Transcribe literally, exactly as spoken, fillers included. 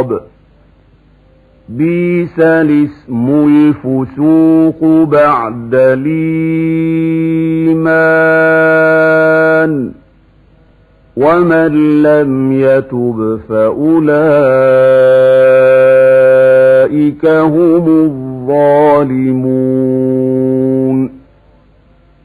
بئس الاسم الفسوق بعد الإيمان ومن لم يتب فأولئك هم الظالمون.